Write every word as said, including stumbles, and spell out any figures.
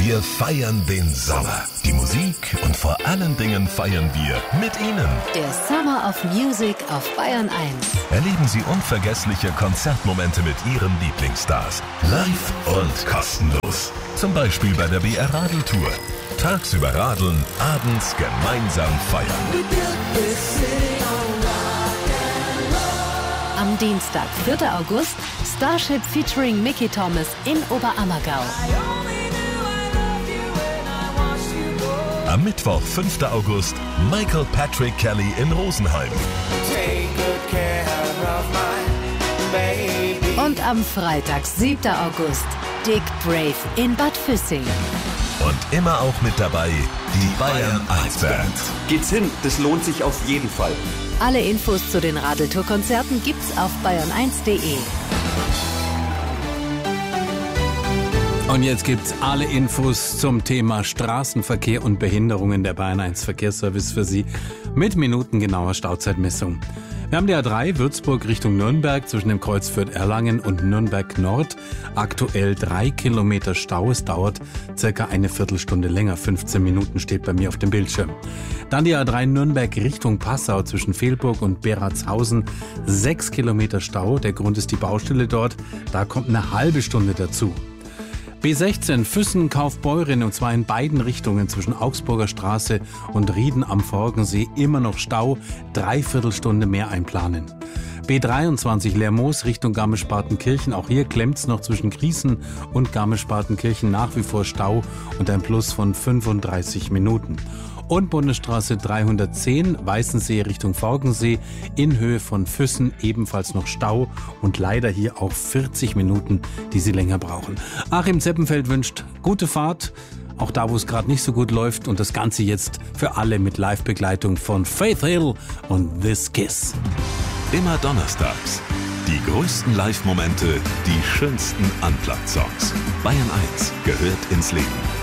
Wir feiern den Sommer, die Musik und vor allen Dingen feiern wir mit Ihnen. Der Summer of Music auf Bayern eins. Erleben Sie unvergessliche Konzertmomente mit Ihren Lieblingsstars. Live und kostenlos. Zum Beispiel bei der B R Radeltour. Tagsüber radeln, abends gemeinsam feiern. Am Dienstag, vierten August, Starship featuring Mickey Thomas in Oberammergau. Am Mittwoch, fünften August, Michael Patrick Kelly in Rosenheim. Und am Freitag, siebten August, Dick Brave in Bad Füssing. Und immer auch mit dabei die Bayern eins Band. Geht's hin, das lohnt sich auf jeden Fall. Alle Infos zu den Radeltour-Konzerten gibt's auf bayern eins punkt de. Und jetzt gibt's alle Infos zum Thema Straßenverkehr und Behinderungen. Der Bayern eins Verkehrsservice für Sie mit minutengenauer Stauzeitmessung. Wir haben die A drei Würzburg Richtung Nürnberg zwischen dem Kreuz Fürth-Erlangen und Nürnberg Nord. Aktuell drei Kilometer Stau. Es dauert circa eine Viertelstunde länger. fünfzehn Minuten steht bei mir auf dem Bildschirm. Dann die A drei Nürnberg Richtung Passau zwischen Fehlburg und Beratshausen. Sechs Kilometer Stau. Der Grund ist die Baustelle dort. Da kommt eine halbe Stunde dazu. B sechzehn Füssen Kaufbeuren und zwar in beiden Richtungen zwischen Augsburger Straße und Rieden am Forgensee immer noch Stau, Dreiviertelstunde mehr einplanen. B dreiundzwanzig Lermoos Richtung Garmisch-Partenkirchen, auch hier klemmt's noch zwischen Grießen und Garmisch-Partenkirchen nach wie vor Stau und ein Plus von fünfunddreißig Minuten. Und Bundesstraße dreihundertzehn, Weißensee Richtung Forgensee, in Höhe von Füssen ebenfalls noch Stau und leider hier auch vierzig Minuten, die Sie länger brauchen. Achim Zeppenfeld wünscht gute Fahrt, auch da, wo es gerade nicht so gut läuft, und das Ganze jetzt für alle mit Live-Begleitung von Faith Hill und This Kiss. Immer donnerstags. Die größten Live-Momente, die schönsten Unplugged-Songs. Bayern eins gehört ins Leben.